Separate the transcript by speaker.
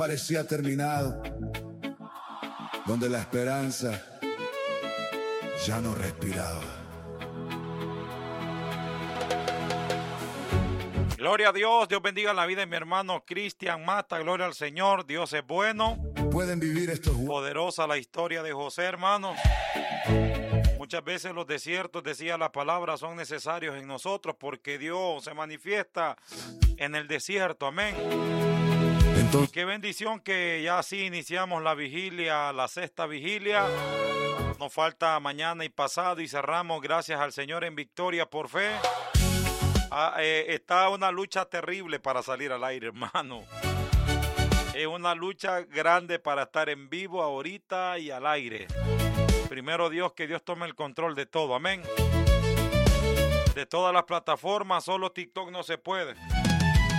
Speaker 1: parecía terminado, donde la esperanza ya no respiraba.
Speaker 2: Gloria a Dios, Dios bendiga la vida de mi hermano Cristian Mata, gloria al Señor, Dios es bueno.
Speaker 1: Pueden vivir estos...
Speaker 2: Poderosa la historia de José, hermano. Muchas veces los desiertos, decía la palabra, son necesarios en nosotros porque Dios se manifiesta en el desierto, amén.
Speaker 1: Entonces,
Speaker 2: qué bendición que ya así iniciamos la vigilia, la sexta vigilia. Nos falta mañana y pasado y cerramos, gracias al Señor, en victoria por fe. Está una lucha terrible para salir al aire, hermano. Es una lucha grande para estar en vivo ahorita y al aire. Primero Dios, que Dios tome el control de todo, amén. De todas las plataformas, solo TikTok no se puede.